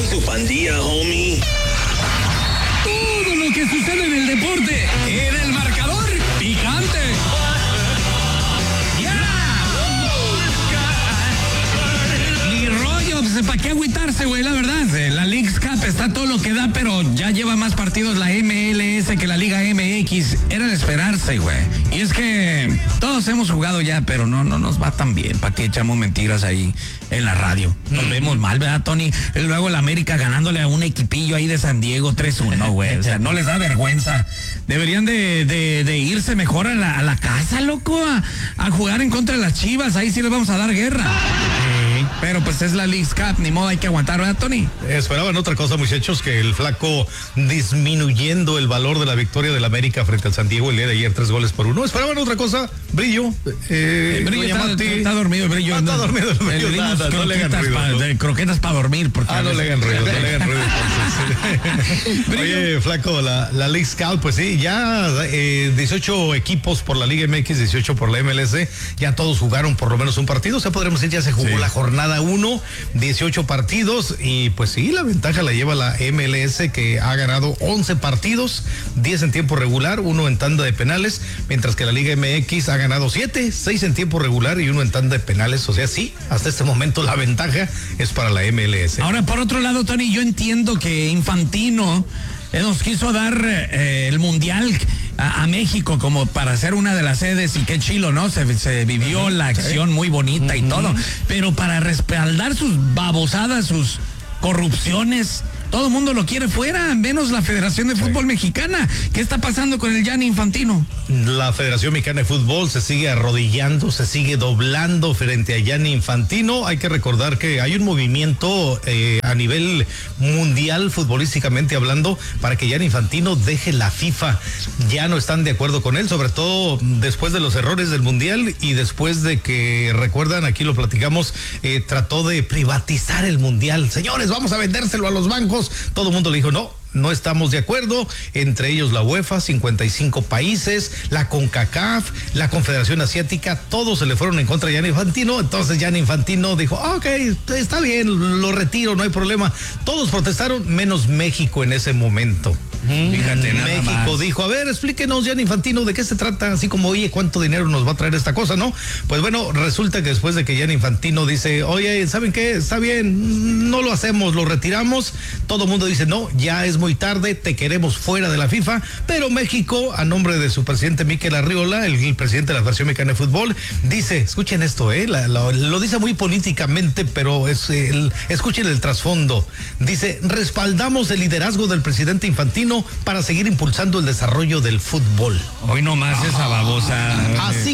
tu pandilla, homie. Todo lo que sucede en el deporte, en el marcador picante. Ni rollo, pues, ¿para qué agüitarse, güey? La verdad, la Leagues Cup está todo lo que da, pero ya lleva más partidos la MLS que la Liga MX. Era de esperarse, güey. Y es que todos hemos jugado ya, pero no nos va tan bien. ¿Para qué echamos mentiras ahí en la radio? Nos vemos mal, ¿verdad, Tony? Y luego el América ganándole a un equipillo ahí de San Diego 3-1, güey. O sea, no les da vergüenza. Deberían de irse mejor a la casa, loco, a jugar en contra de las Chivas. Ahí sí les vamos a dar guerra. Pero pues es la Leagues Cup, ni modo, hay que aguantar, ¿verdad, Tony? Esperaban otra cosa, muchachos, que el Flaco disminuyendo el valor de la victoria del América frente al San Diego el día de ayer, 3-1. Esperaban otra cosa, Brillo. Brillo está dormido, el Brillo. Está dormido el Brillo. No le hagan ruido. Croquetas para dormir. Porque no le hagan ruido, Oye, Flaco, la Leagues Cup, pues sí, ya 18 equipos por la Liga MX, 18 por la MLS, ya todos jugaron por lo menos un partido, o sea, podremos decir, ya se jugó la jornada 1, 18 partidos, y pues sí, la ventaja la lleva la MLS, que ha ganado 11 partidos, 10 en tiempo regular, 1 en tanda de penales, mientras que la Liga MX ha ganado 7, 6 en tiempo regular y 1 en tanda de penales. O sea, sí, hasta este momento la ventaja es para la MLS. Ahora, por otro lado, Tony, yo entiendo que Infantino nos quiso dar el Mundial a México como para ser una de las sedes, y qué chilo, ¿no? Se vivió la acción muy bonita y todo, pero para respaldar sus babosadas, sus corrupciones, todo el mundo lo quiere fuera, menos la Federación de Fútbol Mexicana. ¿Qué está pasando con el Gianni Infantino? La Federación Mexicana de Fútbol se sigue arrodillando, se sigue doblando frente a Gianni Infantino. Hay que recordar que hay un movimiento a nivel mundial, futbolísticamente hablando, para que Gianni Infantino deje la FIFA. Ya no están de acuerdo con él, sobre todo después de los errores del Mundial y después de que, recuerdan, aquí lo platicamos, trató de privatizar el Mundial. Señores, vamos a vendérselo a los bancos. Todo el mundo le dijo no estamos de acuerdo, entre ellos la UEFA, 55 países, la CONCACAF, la Confederación Asiática, todos se le fueron en contra de Gianni Infantino. Entonces Gianni Infantino dijo, ok, está bien, lo retiro, no hay problema. Todos protestaron, menos México en ese momento. Fíjate, nada México más. dijo, a ver, explíquenos, Gianni Infantino, ¿de qué se trata? Así como, oye, ¿cuánto dinero nos va a traer esta cosa, no? Pues bueno, resulta que después de que Gianni Infantino dice, oye, ¿saben qué? Está bien, no lo hacemos, lo retiramos. Todo el mundo dice, no, ya es muy tarde, te queremos fuera de la FIFA. Pero México, a nombre de su presidente Mikel Arriola, el presidente de la Federación Mexicana de Fútbol, dice, escuchen esto, lo dice muy políticamente, pero escuchen el trasfondo. Dice, respaldamos el liderazgo del presidente Infantino para seguir impulsando el desarrollo del fútbol. Hoy nomás esa babosa. Así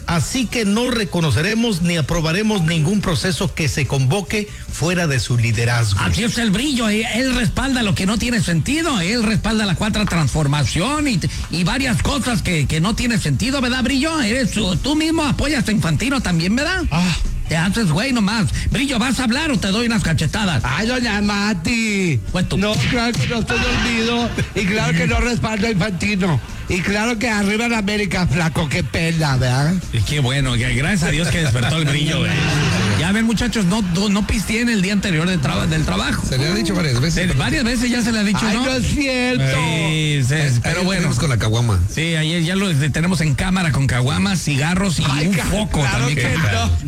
que no reconoceremos ni aprobaremos ningún proceso que se convoque fuera de su liderazgo. Así es el Brillo, él respalda lo que no tiene sentido, él respalda la cuarta transformación y varias cosas que no tiene sentido, ¿verdad, Brillo? Tú mismo apoyas a Infantino también, ¿verdad? Te haces güey nomás. Brillo, ¿vas a hablar o te doy unas cachetadas? Ay, doña Mati. No, claro que no estoy dormido. Y claro que no respaldo a Infantino. Y claro que arriba en América, Flaco, qué pena, ¿verdad? Y qué bueno, gracias a Dios que despertó el Brillo, güey. Ya ven, muchachos, no pisteen el día anterior del trabajo. Se le ha dicho varias veces. Varias veces ya se le ha dicho, Ay, ¿no? no es cierto. Sí, pero bueno. Con la caguama. Sí, ayer ya lo tenemos en cámara con caguamas, cigarros y un foco claro también. que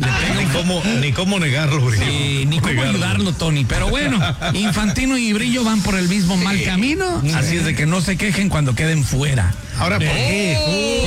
no. Ni cómo negarlo, Brillo. Sí, ni cómo ayudarlo, Tony. Pero bueno, Infantino y Brillo van por el mismo mal camino, así es de que no se quejen cuando queden fuera. Ahora, ¿por qué?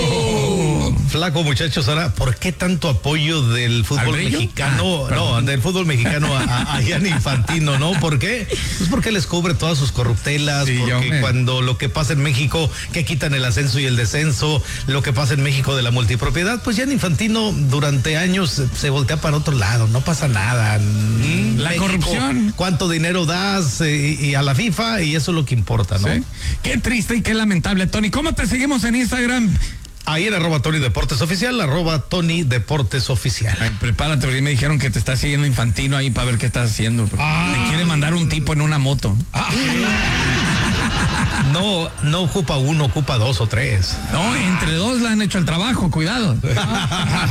Flaco, muchachos, ahora, ¿por qué tanto apoyo del fútbol mexicano? Del fútbol mexicano a Gianni Infantino, ¿no? ¿Por qué? Pues porque les cubre todas sus corruptelas, sí, porque cuando lo que pasa en México, que quitan el ascenso y el descenso, lo que pasa en México de la multipropiedad, pues Gianni Infantino durante años se voltea para otro lado, no pasa nada. La México, corrupción. ¿cuánto dinero das y a la FIFA? Y eso es lo que importa, ¿no? ¿Sí? Qué triste y qué lamentable, Tony. ¿Cómo te seguimos en Instagram? Ahí en @Tony Deportes Oficial, @Tony Deportes Oficial. Ay, prepárate, porque me dijeron que te está siguiendo Infantino ahí para ver qué estás haciendo. Te quiere mandar un tipo en una moto. No ocupa uno, ocupa 2 o 3. No, entre dos le han hecho el trabajo, cuidado.